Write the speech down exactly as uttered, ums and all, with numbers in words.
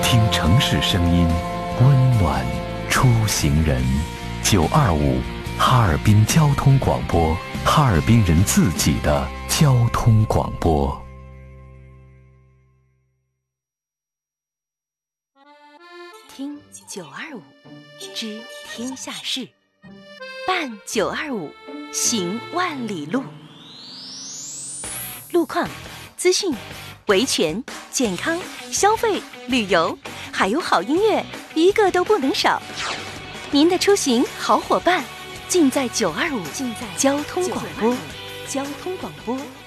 听城市声音，温暖出行人。九二五，哈尔滨交通广播，哈尔滨人自己的交通广播。 听九二五，知天下事，办九二五，行万里路。路况、资讯、维权、健康、消费、旅游，还有好音乐，一个都不能少。您的出行好伙伴，尽在九二五，尽在交通广播，交通广播。